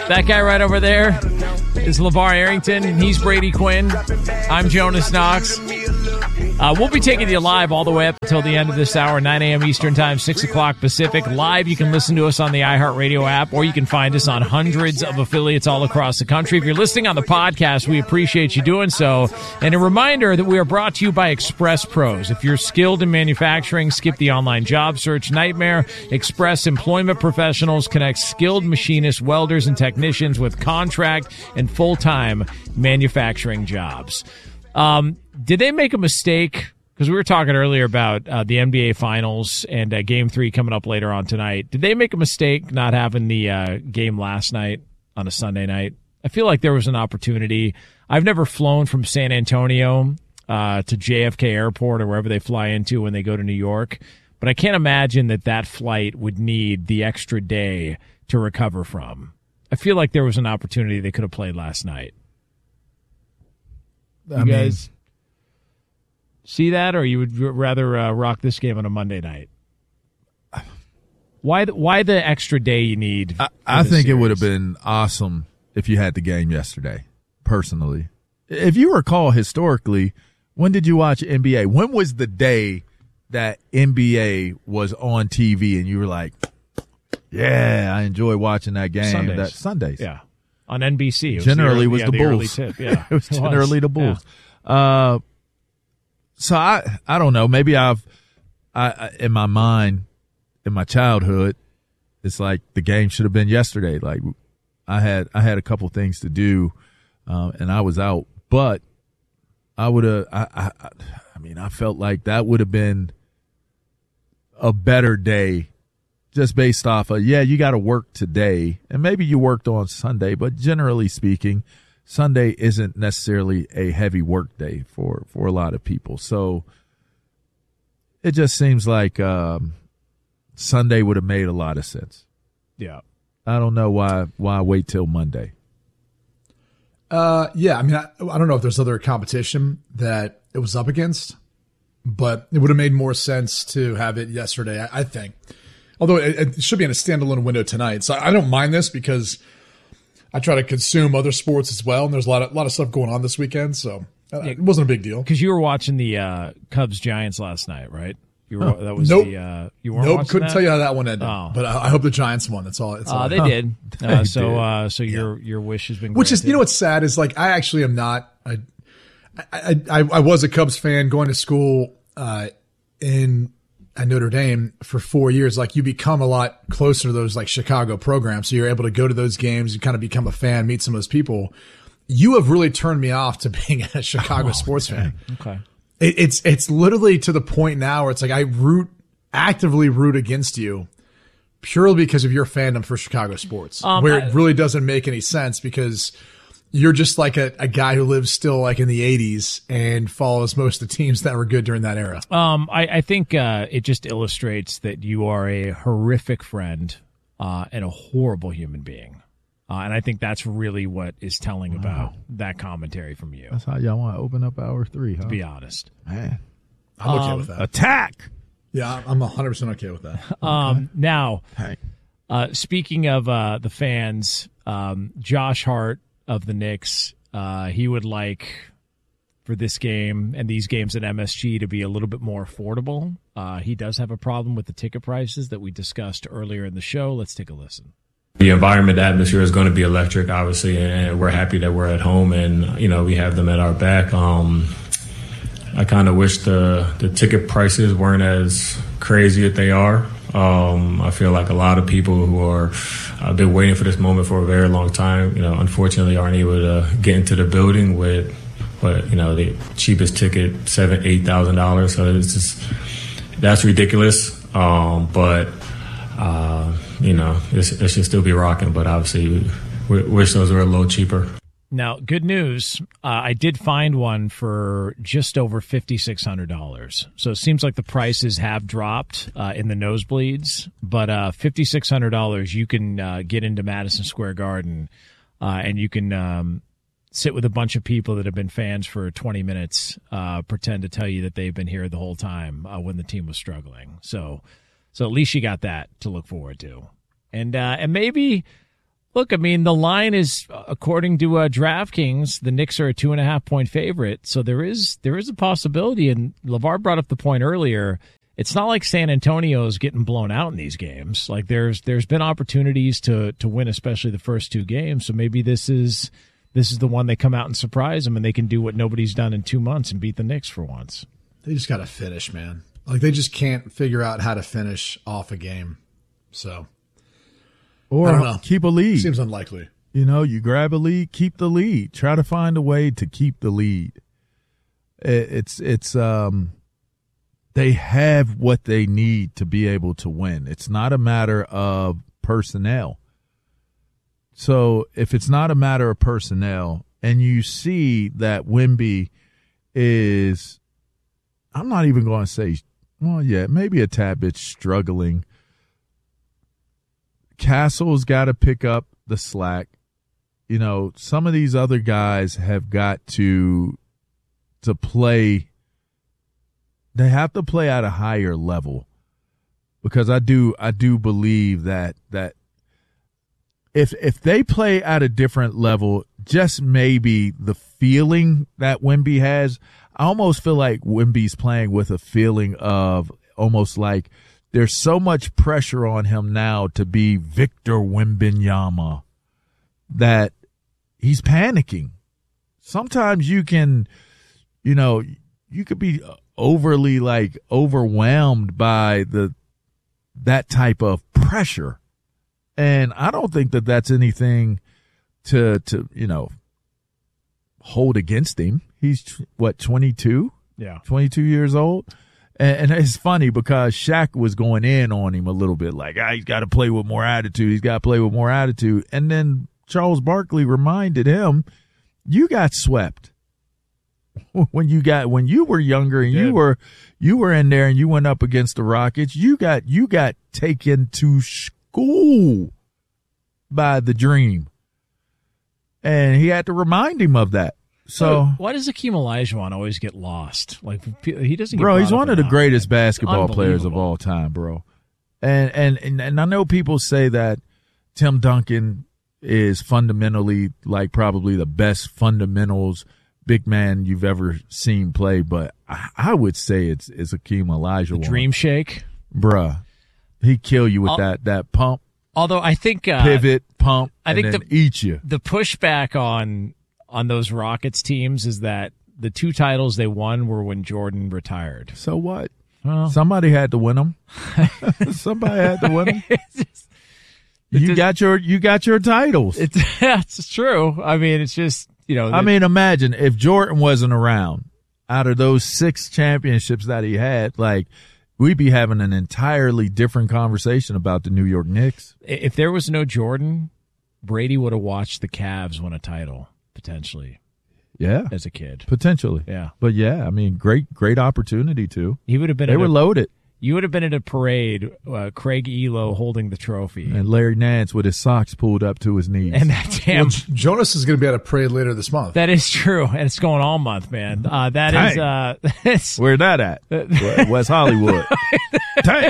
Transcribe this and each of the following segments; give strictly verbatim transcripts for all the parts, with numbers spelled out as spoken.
That guy right over there is LeVar Arrington, and he's Brady Quinn. I'm Jonas Knox. Uh, we'll be taking you live all the way up until the end of this hour, nine a.m. Eastern Time, six o'clock Pacific. Live, you can listen to us on the iHeartRadio app, or you can find us on hundreds of affiliates all across the country. If you're listening on the podcast, we appreciate you doing so. And a reminder that we are brought to you by Express Pros. If you're skilled in manufacturing, skip the online job search nightmare. Express Employment Professionals connects skilled machinists, welders, and technicians with contract and full-time manufacturing jobs. Um, did they make a mistake? Because we were talking earlier about uh, the N B A Finals and uh, Game three coming up later on tonight. Did they make a mistake not having the uh, game last night on a Sunday night? I feel like there was an opportunity. I've never flown from San Antonio uh, to J F K Airport or wherever they fly into when they go to New York, but I can't imagine that that flight would need the extra day to recover from. I feel like there was an opportunity they could have played last night. You I guys mean, see that, or you would rather uh, rock this game on a Monday night? Why the, why the extra day you need? I, I think series? It would have been awesome if you had the game yesterday, personally. If you recall historically, when did you watch N B A? When was the day that N B A was on T V and you were like, yeah, I enjoy watching that game? Sundays. That, Sundays. Yeah. On N B C. It was generally the, was yeah, the, the Bulls. Tip. Yeah. it was it generally was. the Bulls. Yeah. Uh, so I, I don't know. Maybe I've, I, I, in my mind, in my childhood, it's like the game should have been yesterday. Like I had, I had a couple things to do, uh, and I was out. But I would have. I, I, I mean, I felt like that would have been a better day. Just based off of, yeah, you got to work today, and maybe you worked on Sunday, but generally speaking, Sunday isn't necessarily a heavy work day for, for a lot of people. So it just seems like um, Sunday would have made a lot of sense. Yeah. I don't know why why wait till Monday. Uh, yeah, I mean, I, I don't know if there's other competition that it was up against, but it would have made more sense to have it yesterday, I, I think. Although it, it should be in a standalone window tonight. So I don't mind this because I try to consume other sports as well. And there's a lot of, lot of stuff going on this weekend. So uh, it wasn't a big deal. Because you were watching the uh, Cubs-Giants last night, right? You were, huh. That was nope. the, uh, you weren't Nope, watching couldn't that? tell you how that one ended. Oh. But I, I hope the Giants won. That's all. That's all uh, I they know. did. They Uh, so did. uh, so Yeah. your your wish has been Which granted. is, you know what's sad is like I actually am not. I I I, I was a Cubs fan going to school uh, in at Notre Dame for four years. Like you become a lot closer to those like Chicago programs, so you're able to go to those games. You kind of become a fan, meet some of those people. You have really turned me off to being a Chicago oh, sports fan. Okay, it, it's it's literally to the point now where it's like I root actively root against you purely because of your fandom for Chicago sports, um, where I, it really doesn't make any sense because you're just like a, a guy who lives still like in the eighties and follows most of the teams that were good during that era. Um, I, I think uh, it just illustrates that you are a horrific friend uh, and a horrible human being. Uh, and I think that's really what is telling wow. about that commentary from you. That's how y'all want to open up hour three, huh? To be honest. Man. I'm okay um, with that. Attack! Yeah, I'm one hundred percent okay with that. Um, okay. Now, hey. uh, speaking of uh, the fans, um, Josh Hart of the Knicks, uh, he would like for this game and these games at M S G to be a little bit more affordable. Uh, he does have a problem with the ticket prices that we discussed earlier in the show. Let's take a listen. The environment, the atmosphere is going to be electric, obviously, and we're happy that we're at home and, you know, we have them at our back. Um, I kind of wish the, the ticket prices weren't as crazy as they are. Um, I feel like a lot of people who are uh, been waiting for this moment for a very long time, you know, unfortunately aren't able to get into the building with, what, you know, the cheapest ticket, seven, eight thousand dollars. So it's just, that's ridiculous. Um, but, uh, you know, it should still be rocking. But obviously, we wish those were a little cheaper. Now, good news. Uh, I did find one for just over five thousand six hundred dollars. So it seems like the prices have dropped uh, in the nosebleeds. But uh, five thousand six hundred dollars, you can uh, get into Madison Square Garden uh, and you can um, sit with a bunch of people that have been fans for twenty minutes, uh, pretend to tell you that they've been here the whole time uh, when the team was struggling. So, so at least you got that to look forward to. And uh, and maybe Look, I mean, the line is, according to uh, DraftKings, the Knicks are a two and a half point favorite. So there is there is a possibility. And LeVar brought up the point earlier. It's not like San Antonio is getting blown out in these games. Like there's there's been opportunities to to win, especially the first two games. So maybe this is this is the one they come out and surprise them, and they can do what nobody's done in two months and beat the Knicks for once. They just got to finish, man. Like they just can't figure out how to finish off a game. So. Or I don't know. Keep a lead. Seems unlikely. You know, you grab a lead, keep the lead. Try to find a way to keep the lead. It's it's um, they have what they need to be able to win. It's not a matter of personnel. So if it's not a matter of personnel, and you see that Wemby is, I'm not even going to say, well, yeah, maybe a tad bit struggling. Castle's got to pick up the slack. You know, some of these other guys have got to to play. They have to play at a higher level, because I do I do believe that that if if they play at a different level, just maybe the feeling that Wemby has, I almost feel like Wemby's playing with a feeling of almost like there's so much pressure on him now to be Victor Wembanyama that he's panicking. Sometimes you can, you know, you could be overly like overwhelmed by the that type of pressure. And I don't think that that's anything to, to you know, hold against him. He's, what, twenty-two? Yeah. twenty-two years old? And, and it's funny because Shaq was going in on him a little bit, like, ah, he's got to play with more attitude. He's got to play with more attitude. And then Charles Barkley reminded him, you got swept when you got when you were younger and you were you were in there and you went up against the Rockets. You got you got taken to school by the Dream, and he had to remind him of that. So why does Akeem Olajuwon always get lost? Like he doesn't. Get bro, he's brought one up of the enough, greatest man. basketball players of all time, bro. And, and and and I know people say that Tim Duncan is fundamentally like probably the best fundamentals big man you've ever seen play, but I, I would say it's it's Akeem Olajuwon. The Dream Shake, bruh. He kill you with I'll, that that pump. Although I think uh, pivot pump. I and think then the eat you. The pushback on on those Rockets teams is that the two titles they won were when Jordan retired. So what? Well, somebody had to win them. Somebody had to win them. Just, you just, got your you got your titles. It's that's true. I mean, it's just you know. I mean, imagine if Jordan wasn't around. Out of those six championships that he had, like we'd be having an entirely different conversation about the New York Knicks. If there was no Jordan, Brady would have watched the Cavs win a title potentially. Yeah, as a kid, potentially. Yeah, but yeah, I mean, great, great opportunity too. He would have been. They were a, loaded. You would have been at a parade. Uh, Craig Elo holding the trophy, and Larry Nance with his socks pulled up to his knees. And that damn well, Jonas is going to be at a parade later this month. That is true, and it's going all month, man. Uh, that Dang. is. Uh, it's, Where's that at? West Hollywood. Dang.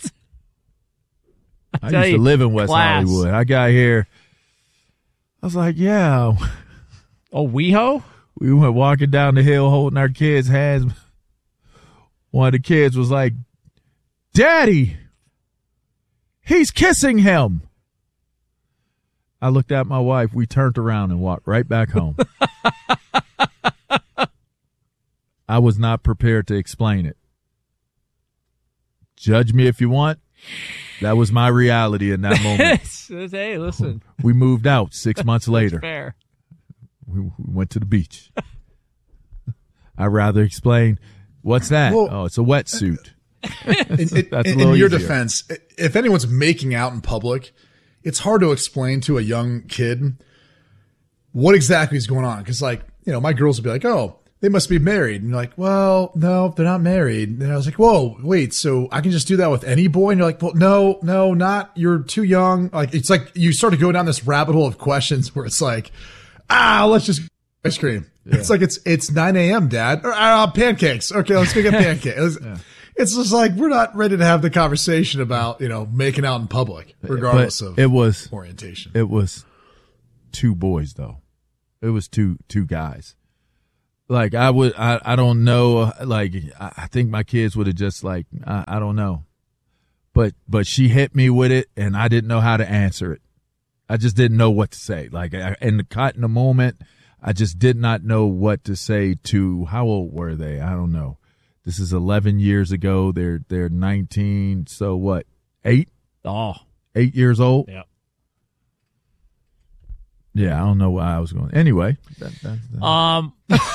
I used you, to live in West class. Hollywood. I got here. I was like, yeah. Oh, WeHo? We went walking down the hill holding our kids' hands. One of the kids was like, Daddy, he's kissing him. I looked at my wife. We turned around and walked right back home. I was not prepared to explain it. Judge me if you want. That was my reality in that moment. Hey, listen. We moved out six months later. That's fair. We, we went to the beach. I'd rather explain, what's that? Well, oh, it's a wetsuit. In, in, That's a in little your easier. defense, if anyone's making out in public, it's hard to explain to a young kid what exactly is going on. Because, like, you know, my girls would be like, oh, they must be married. And you're like, well, no, they're not married. And I was like, whoa, wait, so I can just do that with any boy? And you're like, well, no, no, not, you're too young. Like, it's like you start to go down this rabbit hole of questions where it's like, ah, let's just ice cream. Yeah. It's like, it's, it's nine a.m., Dad. Or, uh, pancakes. Okay, let's go get pancakes. Yeah. It's just like, we're not ready to have the conversation about, you know, making out in public, regardless but of it was, orientation. It was two boys though. It was two two guys. Like I would, I, I don't know. Like I think my kids would have just like I, I don't know, but but she hit me with it, and I didn't know how to answer it. I just didn't know what to say. Like I, in the caught in the moment, I just did not know what to say to. How old were they? I don't know. This is eleven years ago. They're they're nineteen. So what? Eight? Oh, eight years old. Yeah. Yeah, I don't know why I was going. Anyway, that, that, that. Um,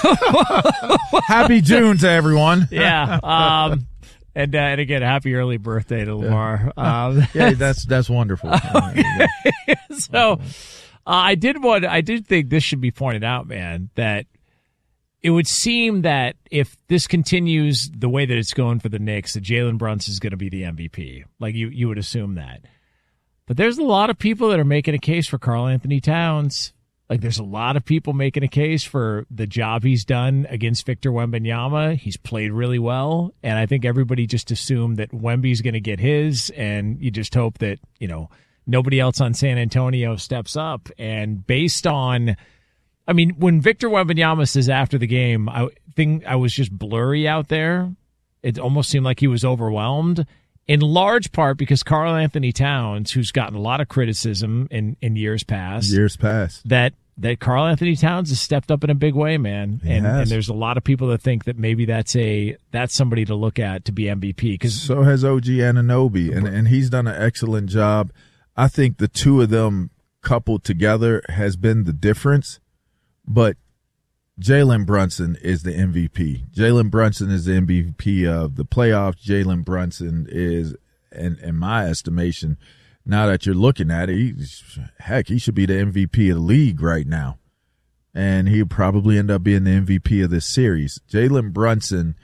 happy June to everyone. Yeah. Um, and uh, and again, happy early birthday to Lamar. Yeah, um, yeah that's that's wonderful. Okay. So, uh, I did want. I did think this should be pointed out, man, that it would seem that if this continues the way that it's going for the Knicks, that Jalen Brunson is going to be the M V P. Like you, you would assume that. But there's a lot of people that are making a case for Karl Anthony Towns. Like there's a lot of people making a case for the job he's done against Victor Wembanyama. He's played really well, and I think everybody just assumed that Wemby's going to get his, and you just hope that, you know, nobody else on San Antonio steps up. And based on, I mean, when Victor Wembanyama says after the game, I think I was just blurry out there. It almost seemed like he was overwhelmed. In large part because Karl Anthony Towns, who's gotten a lot of criticism in, in years past, years past, that that Karl Anthony Towns has stepped up in a big way, man. He and, has. and there's a lot of people that think that maybe that's a that's somebody to look at to be M V P. Cause so has O G Anunoby, and and he's done an excellent job. I think the two of them coupled together has been the difference, but Jalen Brunson is the M V P. Jalen Brunson is the M V P of the playoffs. Jalen Brunson is, in, in my estimation, now that you're looking at it, he, heck, he should be the M V P of the league right now. And he'll probably end up being the M V P of this series. Jalen Brunson,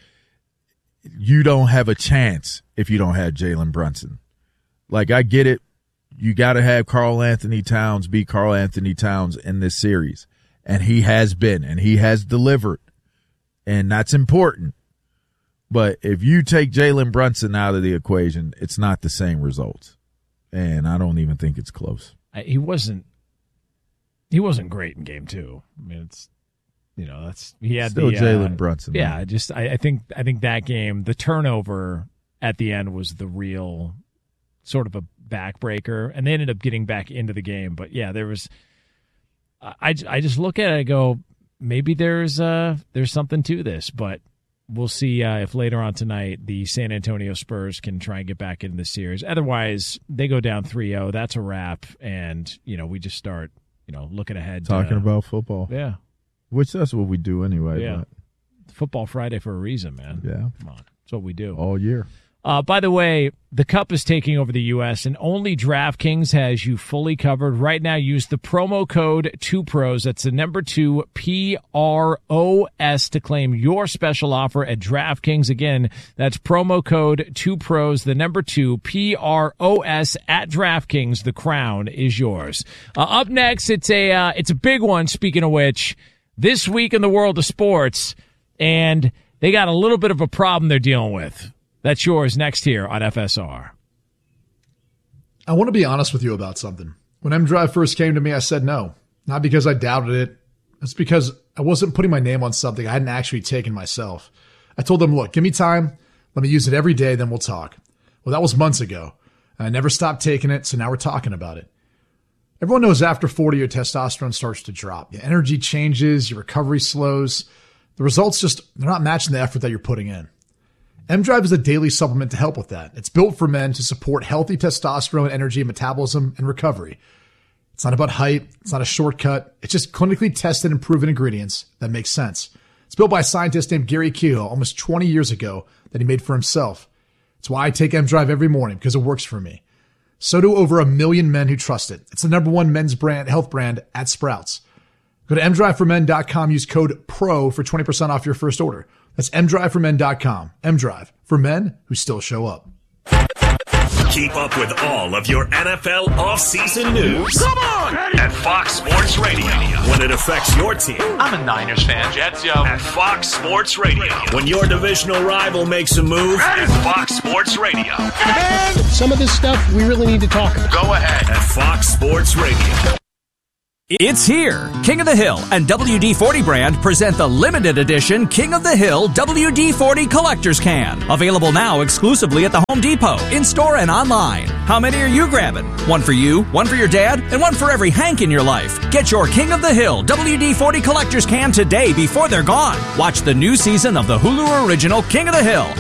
you don't have a chance if you don't have Jalen Brunson. Like, I get it. You got to have Karl Anthony Towns be Karl Anthony Towns in this series. And he has been, and he has delivered, and that's important. But if you take Jalen Brunson out of the equation, it's not the same results, and I don't even think it's close. He wasn't. He wasn't great in game two. I mean, it's you know that's he had still the Jalen uh, Brunson. Yeah, man. just I, I think I think that game, the turnover at the end was the real sort of a backbreaker, and they ended up getting back into the game. But yeah, there was. I, I just look at it and go, maybe there's uh there's something to this, but we'll see uh, if later on tonight the San Antonio Spurs can try and get back into the series. Otherwise, they go down three oh. That's a wrap, and you know we just start you know looking ahead. Talking to, about football, yeah, which that's what we do anyway. Yeah, but. Football Friday for a reason, man. Yeah, come on, that's what we do all year. Uh, by the way, the Cup is taking over the U S, and only DraftKings has you fully covered. Right now, use the promo code two pros. That's the number two, P R O S, to claim your special offer at DraftKings. Again, that's promo code two pros, the number two, P R O S, at DraftKings. The crown is yours. Uh, up next, it's a uh, it's a big one, speaking of which, this week in the world of sports, and they got a little bit of a problem they're dealing with. That's yours next here on F S R. I want to be honest with you about something. When M-Drive first came to me, I said no. Not because I doubted it. It's because I wasn't putting my name on something I hadn't actually taken myself. I told them, look, give me time. Let me use it every day, then we'll talk. Well, that was months ago. And I never stopped taking it, so now we're talking about it. Everyone knows after forty, your testosterone starts to drop. Your energy changes, your recovery slows. The results just, they're not matching the effort that you're putting in. M-Drive is a daily supplement to help with that. It's built for men to support healthy testosterone, energy, metabolism, and recovery. It's not about height. It's not a shortcut. It's just clinically tested and proven ingredients that make sense. It's built by a scientist named Gary Kehoe almost twenty years ago that he made for himself. It's why I take M-Drive every morning, because it works for me. So do over a million men who trust it. It's the number one men's brand, health brand at Sprouts. Go to M drive for men dot com. Use code PRO for twenty percent off your first order. That's M drive for men dot com. M-Drive, for men who still show up. Keep up with all of your N F L offseason news. Come on! At Fox Sports Radio. When it affects your team. I'm a Niners fan. Jets, yo. At Fox Sports Radio. When your divisional rival makes a move. At Fox Sports Radio. And some of this stuff we really need to talk about. Go ahead. At Fox Sports Radio. It's here. King of the Hill and W D forty brand present the limited edition King of the Hill W D forty Collector's Can. Available now exclusively at the Home Depot, in-store and online. How many are you grabbing? One for you, one for your dad, and one for every Hank in your life. Get your King of the Hill W D forty Collector's Can today before they're gone. Watch the new season of the Hulu original King of the Hill